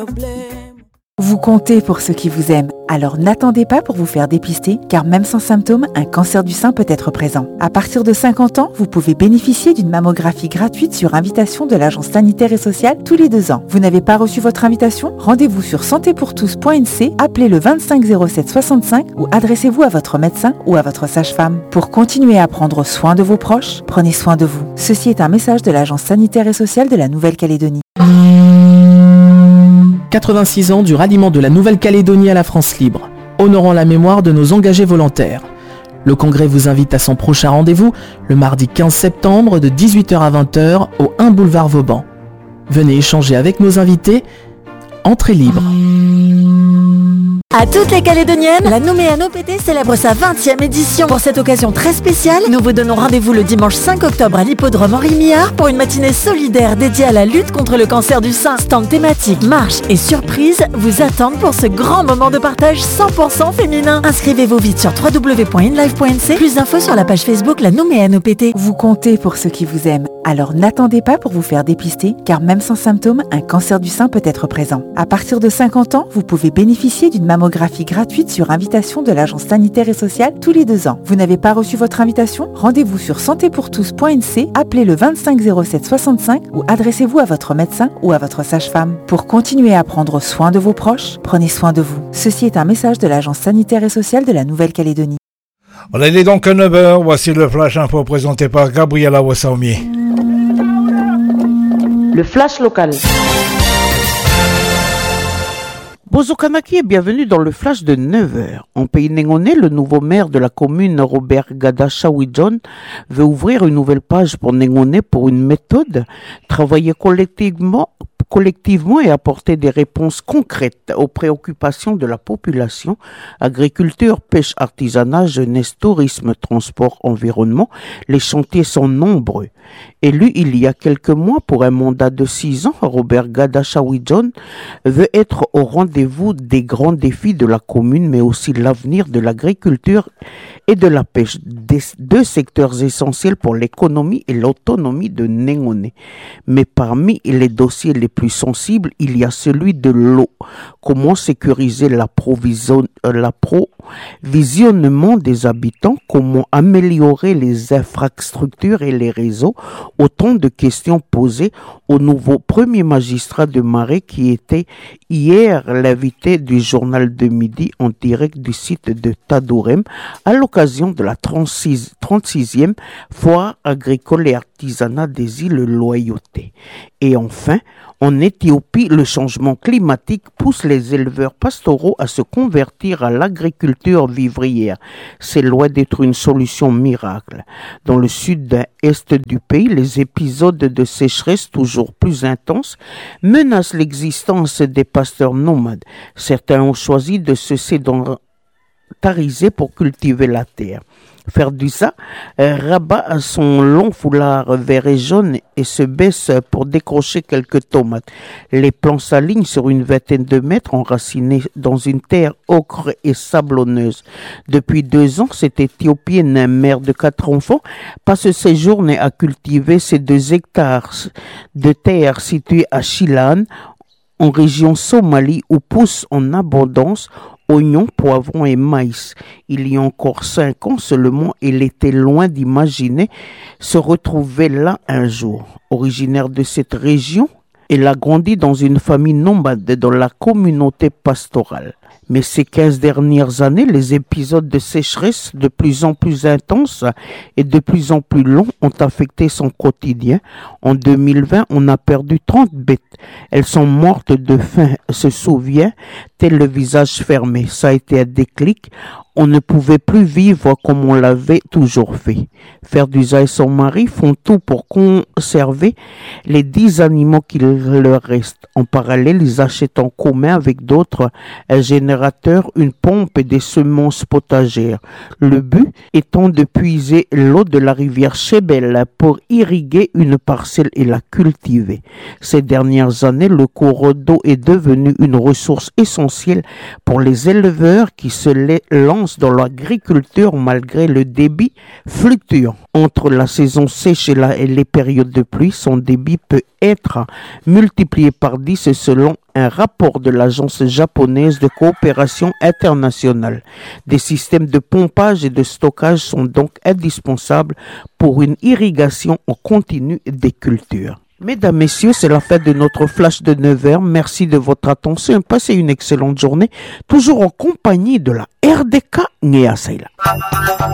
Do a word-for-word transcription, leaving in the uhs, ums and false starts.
Vous comptez pour ceux qui vous aiment, alors n'attendez pas pour vous faire dépister, car même sans symptômes, un cancer du sein peut être présent. À partir de cinquante ans, vous pouvez bénéficier d'une mammographie gratuite sur invitation de l'Agence sanitaire et sociale tous les deux ans. Vous n'avez pas reçu votre invitation? Rendez-vous sur santé pour tous point n c, appelez le vingt-cinq zéro sept soixante-cinq ou adressez-vous à votre médecin ou à votre sage-femme. Pour continuer à prendre soin de vos proches, prenez soin de vous. Ceci est un message de l'Agence sanitaire et sociale de la Nouvelle-Calédonie. quatre-vingt-six ans du ralliement de la Nouvelle-Calédonie à la France libre, honorant la mémoire de nos engagés volontaires. Le Congrès vous invite à son prochain rendez-vous, le mardi quinze septembre de dix-huit heures à vingt heures au un boulevard Vauban. Venez échanger avec nos invités, entrée libre. À toutes les Calédoniennes, la Nouméa O P T célèbre sa vingtième édition. Pour cette occasion très spéciale, nous vous donnons rendez-vous le dimanche cinq octobre à l'hippodrome Henri Millard pour une matinée solidaire dédiée à la lutte contre le cancer du sein. Stand thématique, marche et surprise vous attendent pour ce grand moment de partage cent pour cent féminin. Inscrivez-vous vite sur w w w point inlive point n c. Plus d'infos sur la page Facebook La Nouméa O P T. Vous comptez pour ceux qui vous aiment, alors n'attendez pas pour vous faire dépister, car même sans symptômes, un cancer du sein peut être présent. À partir de cinquante ans, vous pouvez bénéficier d'une mammographie gratuite sur invitation de l'Agence sanitaire et sociale tous les deux ans. Vous n'avez pas reçu votre invitation? Rendez-vous sur santé pour tous point n c, appelez le vingt-cinq zéro sept soixante-cinq ou adressez-vous à votre médecin ou à votre sage-femme. Pour continuer à prendre soin de vos proches, prenez soin de vous. Ceci est un message de l'Agence sanitaire et sociale de la Nouvelle-Calédonie. Voilà, il est donc à neuf heures. Voici le Flash Info présenté par Gabriela Wassaomi. Le Flash local. Bozo Kanaki et bienvenue dans le flash de neuf heures. En Pays Néngonais, le nouveau maire de la commune, Robert Gada-Shawijon, veut ouvrir une nouvelle page pour Néngonais pour une méthode, travailler collectivement collectivement et apporter des réponses concrètes aux préoccupations de la population, agriculture, pêche, artisanat, jeunesse, tourisme, transport, environnement. Les chantiers sont nombreux. Élu il y a quelques mois pour un mandat de six ans, Robert Gada-Shawijon veut être au rendez-vous des grands défis de la commune, mais aussi l'avenir de l'agriculture et de la pêche, des deux secteurs essentiels pour l'économie et l'autonomie de Néngonais. Mais parmi les dossiers les plus sensibles, il y a celui de l'eau. Comment sécuriser l'approvisionnement des habitants? Comment améliorer les infrastructures et les réseaux? Autant de questions posées au nouveau premier magistrat de Marais qui était hier l'invité du journal de midi en direct du site de Tadourem à l'occasion de la trente-sixième foire agricole et artisanat des îles Loyauté. Et enfin, en Éthiopie, le changement climatique pousse les éleveurs pastoraux à se convertir à l'agriculture vivrière. C'est loin d'être une solution miracle. Dans le sud-est du pays, les épisodes de sécheresse toujours plus intenses menacent l'existence des pasteurs nomades. Certains ont choisi de se sédentariser pour cultiver la terre. Ferdusa rabat son long foulard vert et jaune et se baisse pour décrocher quelques tomates. Les plants s'alignent sur une vingtaine de mètres enracinés dans une terre ocre et sablonneuse. Depuis deux ans, cette Éthiopienne, mère de quatre enfants, passe ses journées à cultiver ces deux hectares de terre situés à Chilan, en région Somalie, où poussent en abondance oignons, poivrons et maïs. Il y a encore cinq ans seulement, il était loin d'imaginer se retrouver là un jour. Originaire de cette région, elle a grandi dans une famille nomade dans la communauté pastorale. Mais ces quinze dernières années, les épisodes de sécheresse de plus en plus intenses et de plus en plus longs ont affecté son quotidien. En deux mille vingt, on a perdu trente bêtes. Elles sont mortes de faim, se souvient, tel le visage fermé. Ça a été un déclic. On ne pouvait plus vivre comme on l'avait toujours fait. Ferdusa et son mari font tout pour conserver les dix animaux qu'il leur reste. En parallèle, ils achètent en commun avec d'autres un générateur, une pompe et des semences potagères. Le but étant de puiser l'eau de la rivière Chebel pour irriguer une parcelle et la cultiver. Ces dernières années, le cours d'eau est devenu une ressource essentielle pour les éleveurs qui se lancent dans l'agriculture malgré le débit fluctuant. Entre la saison sèche et, la, et les périodes de pluie, son débit peut être multiplié par dix selon un rapport de l'Agence japonaise de coopération internationale. Des systèmes de pompage et de stockage sont donc indispensables pour une irrigation en continu des cultures. Mesdames, Messieurs, c'est la fin de notre flash de neuf heures. Merci de votre attention. Passez une excellente journée, toujours en compagnie de la R D K Nea Saila.